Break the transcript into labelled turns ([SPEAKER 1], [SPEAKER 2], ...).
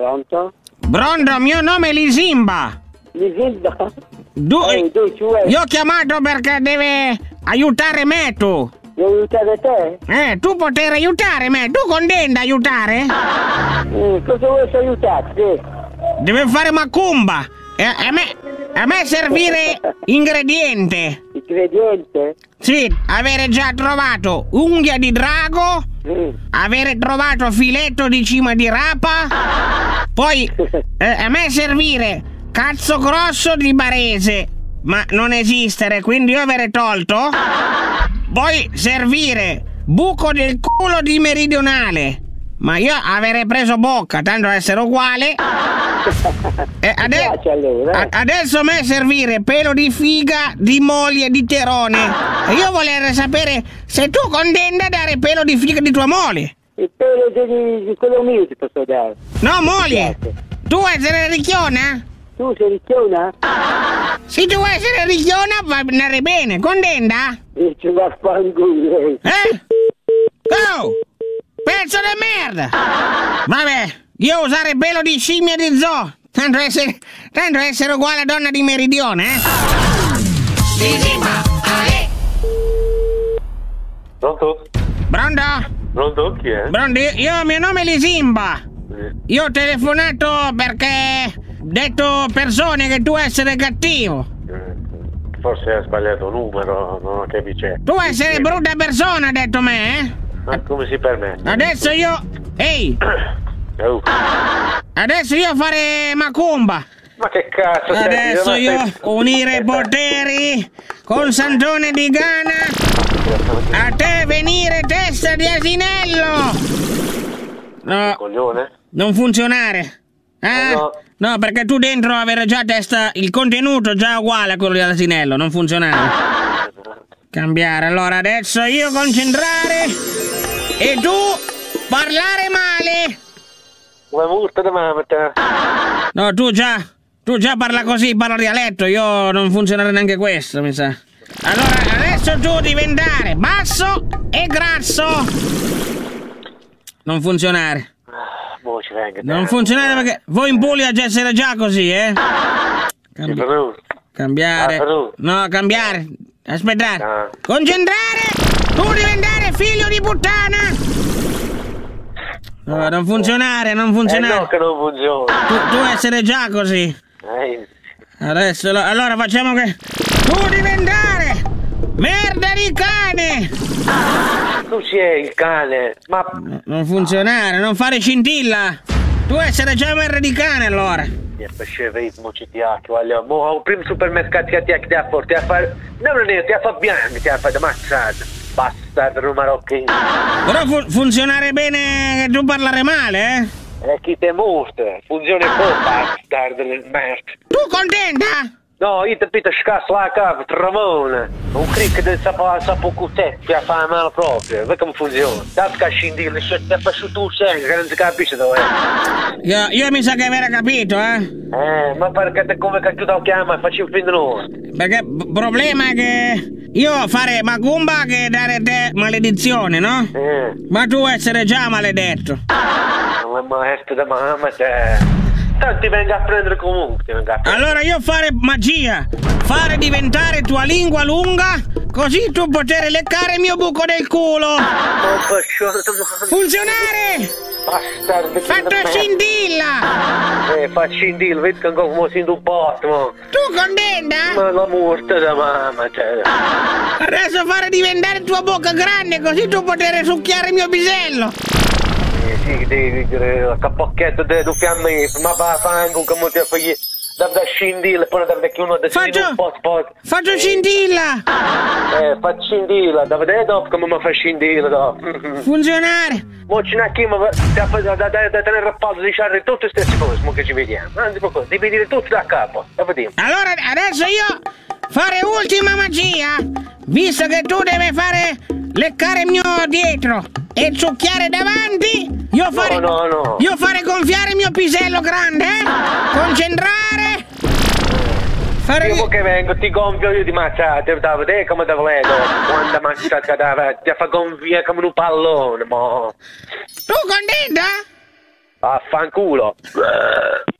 [SPEAKER 1] Pronto?
[SPEAKER 2] Pronto, mio nome è Lisimba.
[SPEAKER 1] Lisimba?
[SPEAKER 2] Io ho chiamato perché deve aiutare me tu.
[SPEAKER 1] Devo aiutare te?
[SPEAKER 2] Tu poter aiutare me, tu contenta aiutare?
[SPEAKER 1] Cosa vuoi aiutarti?
[SPEAKER 2] Deve fare macumba. A me servire ingrediente.
[SPEAKER 1] Ingrediente?
[SPEAKER 2] Sì, avere già trovato unghia di drago, avere trovato filetto di cima di rapa, poi a me servire cazzo grosso di barese, ma non esistere, quindi io avere tolto. Poi servire buco del culo di meridionale, ma io avrei preso bocca, tanto essere uguale. Adesso a me servire pelo di figa di moglie di Terone. E io volevo sapere se tu contenta dare pelo di figa di tua moglie.
[SPEAKER 1] Il pelo di quello mio ti posso dare.
[SPEAKER 2] No, moglie, tu vuoi essere ricchiona?
[SPEAKER 1] Tu sei ricchiona?
[SPEAKER 2] Se tu vuoi essere ricchiona va andare bene, contenta?
[SPEAKER 1] Ci va a fanculo.
[SPEAKER 2] Oh! Pezzo di merda! Vabbè, io usare pelo di scimmia di zoo, tanto essere uguale a donna di meridione, Lisimba, ale!
[SPEAKER 3] Pronto?
[SPEAKER 2] Pronto?
[SPEAKER 3] Pronto? Chi è?
[SPEAKER 2] Pronto, mio nome è Lisimba. Io ho telefonato perché detto persone che tu essere cattivo.
[SPEAKER 3] Forse hai sbagliato numero, non ho capito.
[SPEAKER 2] Tu essere brutta persona, ha detto me,
[SPEAKER 3] Ma come si permette?
[SPEAKER 2] Adesso io... Ehi! Adesso io fare macumba.
[SPEAKER 3] Ma che cazzo sei?
[SPEAKER 2] Adesso io unire poteri con Santone di Gana. A te venire testa di asinello. No,
[SPEAKER 3] coglione?
[SPEAKER 2] non funzionare. No, perché tu dentro avere già testa, il contenuto già uguale a quello dell'asinello, non funzionare. Cambiare, allora adesso io concentrare e tu parlare male.
[SPEAKER 3] Come multa da mamma te.
[SPEAKER 2] No, tu già parla così, parla dialetto, io non funzionare neanche questo, mi sa. Allora, adesso tu diventare basso e grasso. Non funzionare. Non funzionare perché voi in Puglia già essere già così, Cambiare. No, cambiare. Aspettare. Concentrare. Tu diventare figlio di puttana. No, non funzionare.
[SPEAKER 3] No, che non funziona.
[SPEAKER 2] Tu essere già così. Adesso, allora facciamo che... Tu diventare merda di cane.
[SPEAKER 3] Tu sei il cane, ma...
[SPEAKER 2] Non funzionare, non fare scintilla. Tu essere già merda di cane, allora.
[SPEAKER 3] Facevamo citiacchio, allora, mo primo supermercato che ti ha portato a fare... No, non è, ti ha fatto bianco, ti ha fatto mazzata. Bastardo marocchino.
[SPEAKER 2] Però funzionare bene che tu parlare male,
[SPEAKER 3] chi te morte, funziona un po', bastardo del merda.
[SPEAKER 2] Tu contenta?
[SPEAKER 3] No, io ti pito scasso la cava, Ramone. Un cric del sapocutetto che fa male proprio. Vedi come funziona. Tanto che scindile, se ti fa su tu sempre, che non si capisce dove è.
[SPEAKER 2] Io mi sa che avere capito,
[SPEAKER 3] ma perché te come che tu lo chiama e faccio un fin di noi?
[SPEAKER 2] Perché problema è che io fare macumba che dare te maledizione, no? Ma tu essere già maledetto.
[SPEAKER 3] Ma maestro da mamma te. Tanto ti venga a prendere comunque.
[SPEAKER 2] Allora io fare magia, fare diventare tua lingua lunga, così tu poter leccare il mio buco del culo. Funzionare!
[SPEAKER 3] Bastardo.
[SPEAKER 2] Fatto scintilla!
[SPEAKER 3] Fa scintilla, vedi che ancora come si un po'.
[SPEAKER 2] Tu contenta?
[SPEAKER 3] Ma la morte da mamma te.
[SPEAKER 2] Adesso fare diventare tua bocca grande, così tu poter succhiare il mio pisello.
[SPEAKER 3] Sì, devi dire, capocchetto di fiamme, ma va a fango come ti fai da scintilla, poi da vecchio uno da
[SPEAKER 2] Faccio scintilla!
[SPEAKER 3] Faccio scintilla, da vedere dopo come mi fa scintilla dopo.
[SPEAKER 2] Funzionare!
[SPEAKER 3] Mo c'è una chi ma da tenere a pausa di sciarre tutte le stesse cose, mo che ci vediamo. Devi dire tutto da capo, da vediamo.
[SPEAKER 2] Allora, adesso io fare ultima magia, visto che tu devi fare leccare il mio dietro e succhiare davanti. Io fare gonfiare il mio pisello grande, concentrare.
[SPEAKER 3] Io che vengo, ti gonfio io di mazzate, da vedere come te vedo. Quando mazzata ti fa gonfiare come un pallone, mo.
[SPEAKER 2] Tu contenta?
[SPEAKER 3] Affanculo.